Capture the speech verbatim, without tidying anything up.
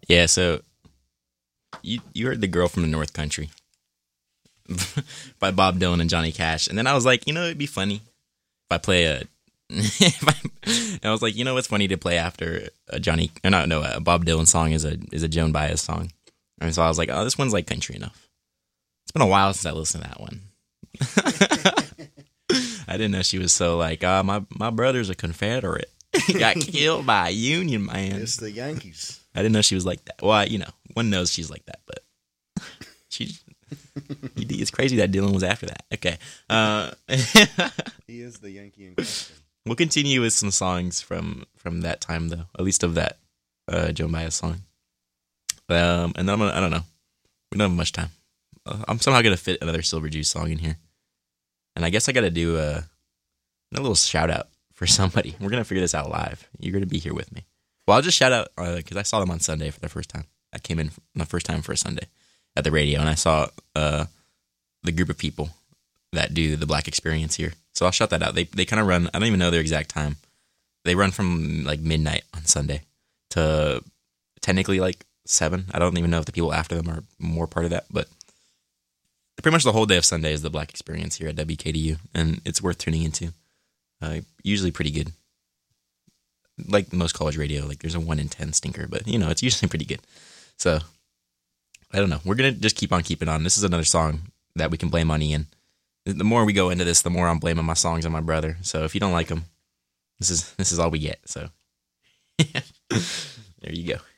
Yeah, so you you heard The Girl from the North Country by Bob Dylan and Johnny Cash. And then I was like, you know, it'd be funny if I play a if I, I was like, you know what's funny to play after a Johnny or no, no, a Bob Dylan song is a is a Joan Baez song. And so I was like, oh, this one's like country enough. It's been a while since I listened to that one. I didn't know she was so like, uh, my my brother's a Confederate. He got killed by a Union man. It's the Yankees. I didn't know she was like that. Well, I, you know, one knows she's like that, but she. It's crazy that Dylan was after that. Okay. Uh, he is the Yankee in question. We'll continue with some songs from, from that time, though, at least of that uh, Joan Baez song. Um, and then I'm gonna, I don't know. We don't have much time. Uh, I'm somehow going to fit another Silver Juice song in here. And I guess I got to do a, a little shout out for somebody. We're going to figure this out live. You're going to be here with me. Well, I'll just shout out because uh, I saw them on Sunday for the first time. I came in my first time for a Sunday at the radio, and I saw uh, the group of people that do the Black Experience here. So I'll shout that out. They they kind of run, I don't even know their exact time. They run from like midnight on Sunday to technically like seven. I don't even know if the people after them are more part of that, but pretty much the whole day of Sunday is the Black Experience here at W K D U, and it's worth tuning into. Uh, usually pretty good. Like most college radio, like there's a one in ten stinker, but you know, it's usually pretty good. So I don't know. We're going to just keep on keeping on. This is another song that we can blame on Ian. The more we go into this, the more I'm blaming my songs on my brother. So if you don't like them, this is, this is all we get. So there you go.